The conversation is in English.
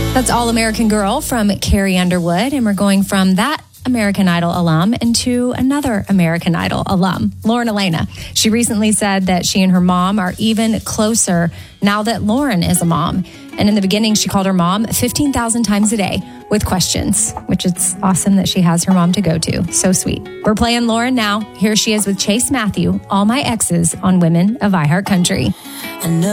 That's All American Girl from Carrie Underwood. And we're going from that American Idol alum into another American Idol alum, Lauren Elena. She recently said that she and her mom are even closer now that Lauren is a mom. And in the beginning, she called her mom 15,000 times a day with questions, which is awesome that she has her mom to go to. So sweet. We're playing Lauren now. Here she is with Chase Matthew, All My Exes on Women of iHeartCountry.